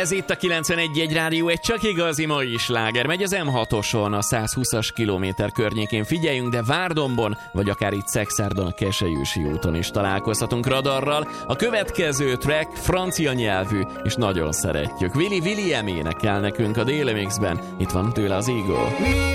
Ez itt a 91.1 Rádió, egy csak igazi mai sláger. Megy az M6-oson, a 120-as kilométer környékén. Figyeljünk, de Várdombon, vagy akár itt Szekszárdon, a Keselyősi úton is találkozhatunk radarral. A következő track francia nyelvű, és nagyon szeretjük. Willy William énekel nekünk a Déli Mixben. Itt van tőle az Eagle.